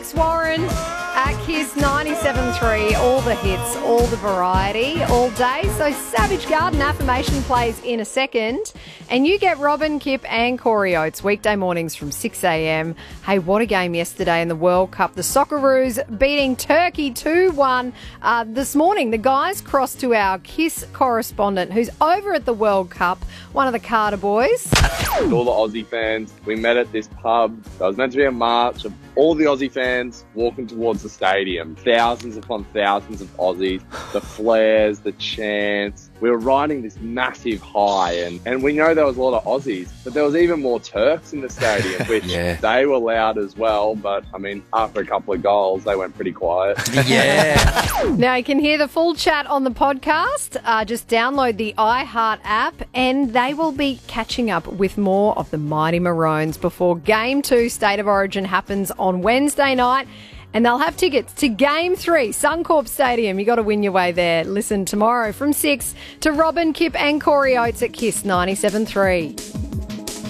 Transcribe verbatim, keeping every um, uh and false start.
Alex Warren at Kiss ninety-seven point three. All the hits, all the variety, all day. So Savage Garden affirmation plays in a second. And you get Robin, Kip and Corey Oates weekday mornings from six a.m. Hey, what a game yesterday in the World Cup. The Socceroos beating Turkey two one. Uh, this morning, the guys crossed to our Kiss correspondent who's over at the World Cup, one of the Carter boys. With all the Aussie fans, we met at this pub. There was meant to be a march of all the Aussie fans walking towards the stadium. Thousands upon thousands of Aussies, the flares, the chants. We were riding this massive high, and, and we know there was a lot of Aussies, but there was even more Turks in the stadium, which yeah. they were loud as well. But, I mean, after a couple of goals, they went pretty quiet. Yeah. Now, you can hear the full chat on the podcast. Uh, just download the iHeart app, and they will be catching up with more of the Mighty Maroons before Game two State of Origin happens on Wednesday night. And they'll have tickets to Game three, Suncorp Stadium. You got to win your way there. Listen tomorrow from six to Robin, Kip and Corey Oates at Kiss ninety-seven point three.